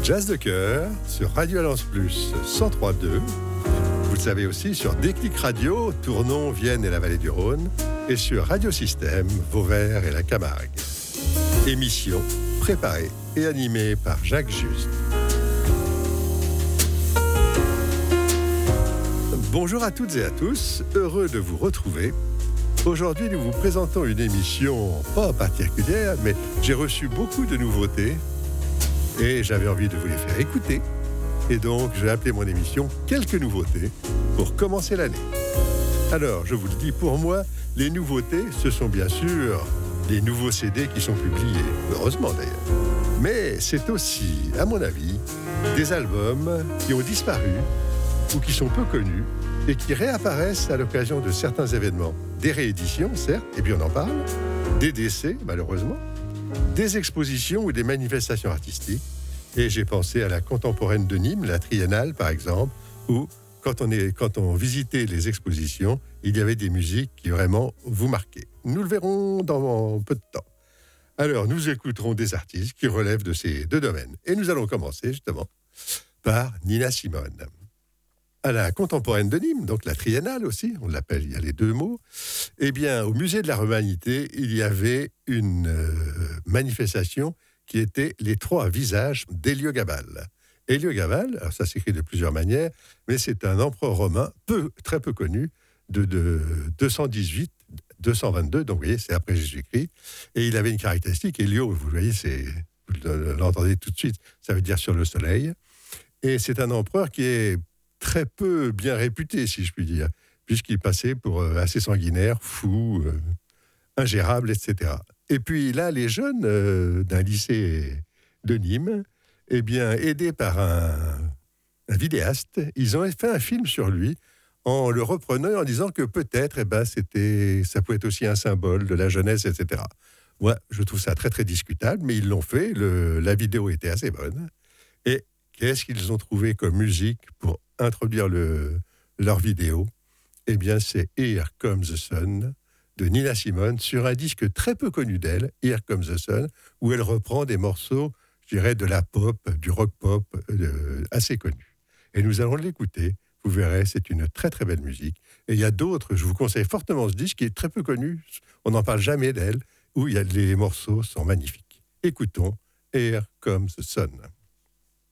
Jazz de cœur sur Radio Alliance Plus 103.2. Vous le savez aussi sur Déclic Radio, Tournon, Vienne et la Vallée du Rhône. Et sur Radio Système, Vauvert et la Camargue. Émission préparée et animée par Jacques Juste. Bonjour à toutes et à tous, heureux de vous retrouver. Aujourd'hui, nous vous présentons une émission pas particulière, mais j'ai reçu beaucoup de nouveautés et j'avais envie de vous les faire écouter. Et donc, j'ai appelé mon émission « Quelques nouveautés » pour commencer l'année. Alors, je vous le dis, pour moi, les nouveautés, ce sont bien sûr les nouveaux CD qui sont publiés, heureusement d'ailleurs. Mais c'est aussi, à mon avis, des albums qui ont disparu ou qui sont peu connus et qui réapparaissent à l'occasion de certains événements. Des rééditions, certes, et puis on en parle, des décès, malheureusement, des expositions ou des manifestations artistiques. Et j'ai pensé à la contemporaine de Nîmes, la Triennale par exemple, où quand on visitait les expositions, il y avait des musiques qui vraiment vous marquaient. Nous le verrons dans peu de temps. Alors, nous écouterons des artistes qui relèvent de ces deux domaines. Et nous allons commencer justement par Nina Simone. À la contemporaine de Nîmes, donc la Triennale aussi, on l'appelle, il y a les deux mots, eh bien, au musée de la Romanité, il y avait une manifestation qui était les trois visages d'Héliogabale. Héliogabale, alors ça s'écrit de plusieurs manières, mais c'est un empereur romain très peu connu, de 218-222, donc vous voyez, c'est après Jésus-Christ, et il avait une caractéristique, Hélio, vous voyez, vous l'entendez tout de suite, ça veut dire sur le soleil, et c'est un empereur qui est très peu bien réputé, si je puis dire, puisqu'il passait pour assez sanguinaire, fou, ingérable, etc. Et puis là, les jeunes d'un lycée de Nîmes, eh bien, aidés par un vidéaste, ils ont fait un film sur lui en le reprenant et en disant que peut-être, ça pouvait être aussi un symbole de la jeunesse, etc. Moi, je trouve ça très, très discutable, mais ils l'ont fait. La vidéo était assez bonne. Et qu'est-ce qu'ils ont trouvé comme musique pour introduire leur vidéo? Eh bien, c'est Here Comes the Sun de Nina Simone sur un disque très peu connu d'elle, Here Comes the Sun, où elle reprend des morceaux, je dirais, de la pop, du rock pop assez connus. Et nous allons l'écouter. Vous verrez, c'est une très très belle musique. Et il y a d'autres, je vous conseille fortement ce disque qui est très peu connu. On n'en parle jamais d'elle, où les morceaux sont magnifiques. Écoutons Here Comes the Sun.